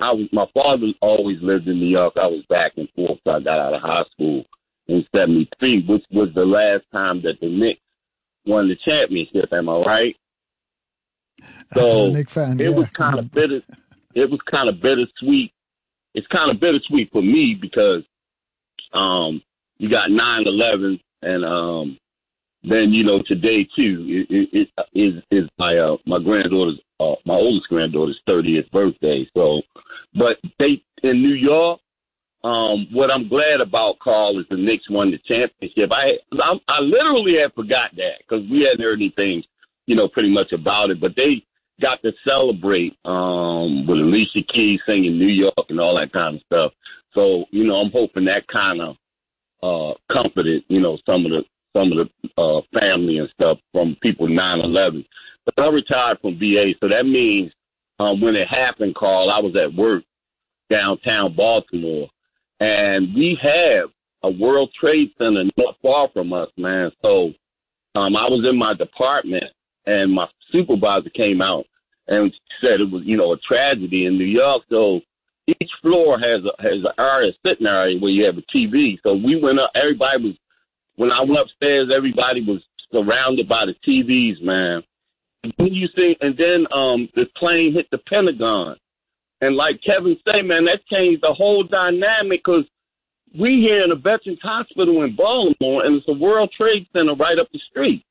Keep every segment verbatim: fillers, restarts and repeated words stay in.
I was, my father always lived in New York. I was back and forth. So I got out of high school in seventy-three, which was the last time that the Knicks won the championship. Am I right? So Nick fan, it yeah. was kind of bitter. It was kind of bittersweet. It's kind of bittersweet for me because um, you got nine eleven, and um, then you know today too it, it, it is is my uh, my granddaughter's uh, my oldest granddaughter's thirtieth birthday. So, but they in New York. Um, what I'm glad about, Carl, is the Knicks won the championship. I I, I literally had forgot that because we hadn't heard anything, you know, pretty much about it. But they got to celebrate um, with Alicia Keys singing New York and all that kind of stuff. So, you know, I'm hoping that kind of uh, comforted, you know, some of the some of the uh, family and stuff from people nine eleven. But I retired from V A, so that means um, when it happened, Carl, I was at work downtown Baltimore. And we have a World Trade Center not far from us, man. So um, I was in my department, and my supervisor came out and said it was, you know, a tragedy in New York. So each floor has a, has an area, sitting area where you have a T V. So we went up. Everybody was, when I went upstairs, everybody was surrounded by the T Vs, man. And then you see, and then um, the plane hit the Pentagon. And like Kevin said, man, that changed the whole dynamic because we here in the Veterans Hospital in Baltimore, and it's a World Trade Center right up the street.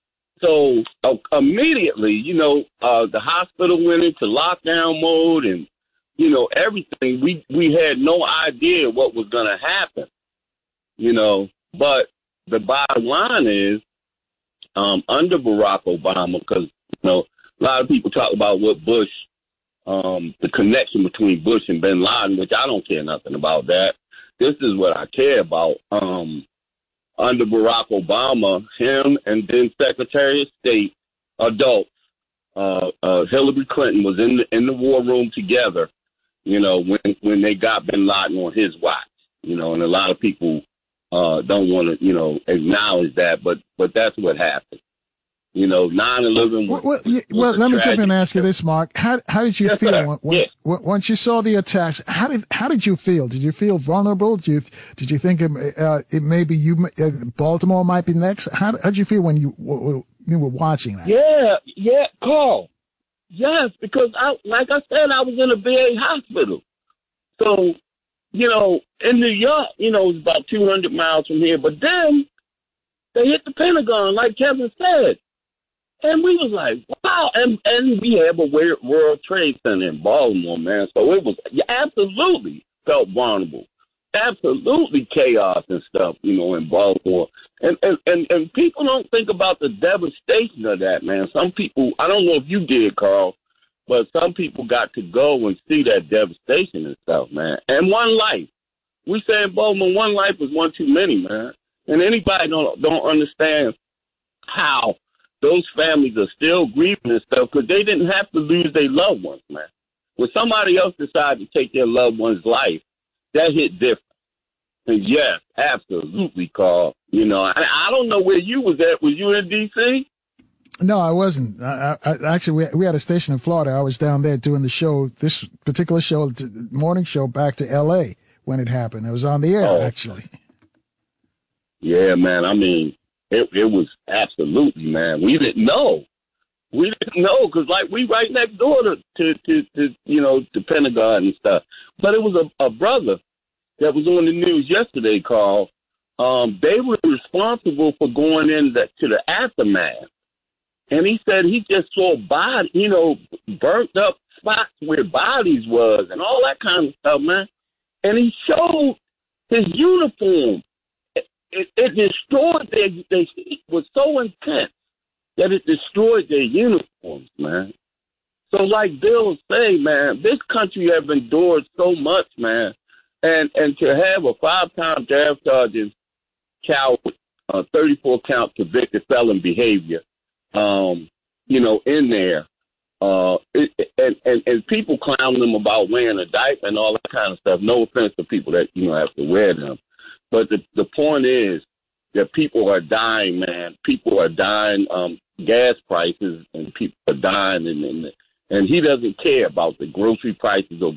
So uh, immediately, you know, uh, the hospital went into lockdown mode and, you know, everything. We, we had no idea what was going to happen, you know. But the bottom line is um, under Barack Obama, because, you know, a lot of people talk about what Bush, Um, the connection between Bush and bin Laden, which I don't care nothing about that. This is what I care about. Um, under Barack Obama, him and then Secretary of State, adults, uh, uh, Hillary Clinton was in the, in the war room together, you know, when, when they got bin Laden on his watch, you know, and a lot of people, uh, don't want to, you know, acknowledge that, but, but that's what happened. You know, nine eleven. Well, well, yeah, well let me jump in and ask you this, Mark. How how did you yes, feel sir. when, yes. when, once you saw the attacks? How did how did you feel? Did you feel vulnerable? Did you did you think it, uh, it maybe you uh, Baltimore might be next? How how did you feel when you w- you were watching that? Yeah, yeah, Carl. Yes, because I like I said, I was in a V A hospital. So, you know, in New York, you know, it's about two hundred miles from here. But then they hit the Pentagon, like Kevin said. And we was like, wow. And, and we have a World Trade Center in Baltimore, man. So it was you absolutely felt vulnerable. Absolutely chaos and stuff, you know, in Baltimore. And, and, and, and people don't think about the devastation of that, man. Some people, I don't know if you did, Carl, but some people got to go and see that devastation and stuff, man. And one life. We say in Baltimore, one life is one too many, man. And anybody don't don't understand how those families are still grieving and stuff because they didn't have to lose their loved ones, man. When somebody else decided to take their loved one's life, that hit different. And yes, absolutely, Carl. You know, I, I don't know where you was at. Was you in D C? No, I wasn't. I, I, actually, we, we had a station in Florida. I was down there doing the show, this particular show, the morning show, back to L A when it happened. It was on the air, oh. actually. Yeah, man. I mean, It, it was absolutely, man. We didn't know. We didn't know because, like, we right next door to, to, to, to, you know, the Pentagon and stuff. But it was a, a brother that was on the news yesterday, Carl. Um, they were responsible for going in the, to the aftermath. And he said he just saw body, you know, burnt up spots where bodies was and all that kind of stuff, man. And he showed his uniform. It, it destroyed their, their heat was so intense that it destroyed their uniforms, man. So like Bill say, man, this country have endured so much, man. And, and to have a five-time draft sergeant, coward, uh, thirty-four count convicted felon behavior, um, you know, in there, uh, it, and, and, and people clown them about wearing a diaper and all that kind of stuff. No offense to people that, you know, have to wear them. But the, the point is that people are dying, man. People are dying, um, gas prices, and people are dying, and, and and he doesn't care about the grocery prices or